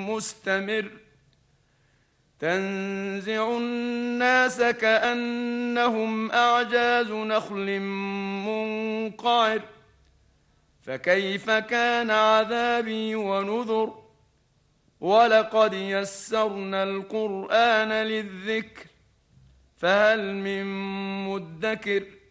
مستمر تنزع الناس كأنهم أعجاز نخل منقعر فكيف كان عذابي ونذر ولقد يسرنا القرآن للذكر فهل من مدكر